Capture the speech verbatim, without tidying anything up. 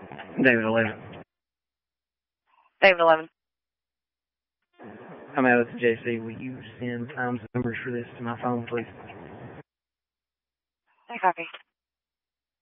David eleven. David eleven. I'm out at the J C. Will you send times and numbers for this to my phone, please? I copy.